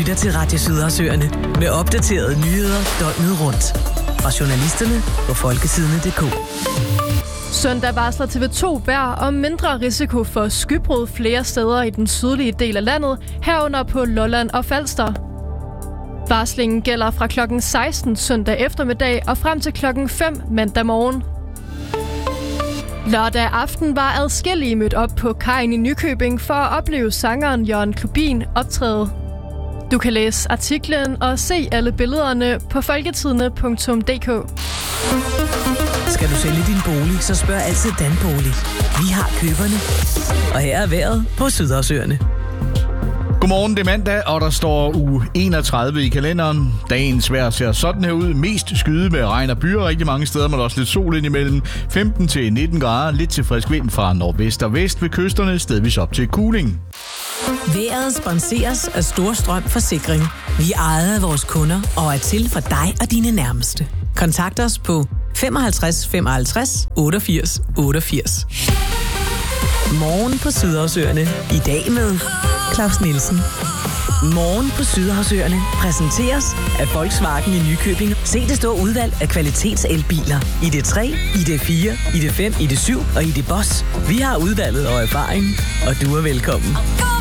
lytter til Radio Sydhavsøerne med opdaterede nyheder døgnet rundt. Fra journalisterne på folketidene.dk. Søndag varsler TV2 vejr om mindre risiko for skybrud flere steder i den sydlige del af landet, herunder på Lolland og Falster. Varslingen gælder fra kl. 16 søndag eftermiddag og frem til kl. 5 mandag morgen. Lørdag aften var adskillige mødt op på kajen i Nykøbing for at opleve sangeren Jørgen Klubin optræde. Du kan læse artiklen og se alle billederne på folketidene.dk. Skal du sælge din bolig, så spørg altid Danbolig. Vi har køberne. Og her er vejret på Sydhavsøerne. Godmorgen, det er mandag, og der står uge 31 i kalenderen. Dagens vejr ser sådan her ud. Mest skyde med regn og byer rigtig mange steder, men også lidt sol indimellem. 15 til 19 grader, lidt til frisk vind fra nordvest og vest ved kysterne, stedvis op til kuling. Vejret sponseres af Storstrøm Forsikring. Vi ejer af vores kunder og er til for dig og dine nærmeste. Kontakt os på 55 55 88 88. Morgen på Sydhavsøerne. I dag med Claus Nielsen. Morgen på Sydhavsøerne præsenteres af Volkswagen i Nykøbing. Se det store udvalg af kvalitetselbiler. ID3, ID4, ID5, ID7 og ID Boss. Vi har udvalget og erfaring, og du er velkommen.